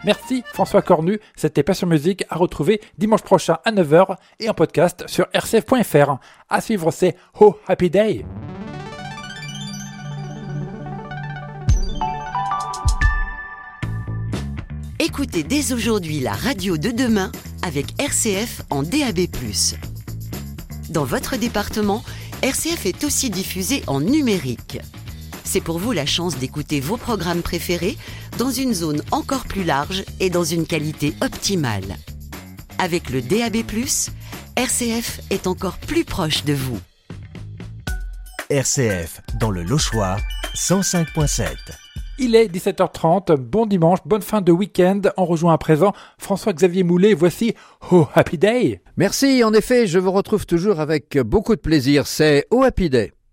Merci François Cornu, c'était Passion Musique à retrouver dimanche prochain à 9h et en podcast sur rcf.fr. À suivre, c'est Oh Happy Day. Écoutez dès aujourd'hui la radio de demain avec RCF en DAB+. Dans votre département, RCF est aussi diffusé en numérique. C'est pour vous la chance d'écouter vos programmes préférés dans une zone encore plus large et dans une qualité optimale. Avec le DAB+, RCF est encore plus proche de vous. RCF, dans le Lochois, 105.7. Il est 17h30, bon dimanche, bonne fin de week-end. On rejoint à présent François-Xavier Moulet, voici Oh Happy Day. Merci, en effet, je vous retrouve toujours avec beaucoup de plaisir, c'est Oh Happy Day.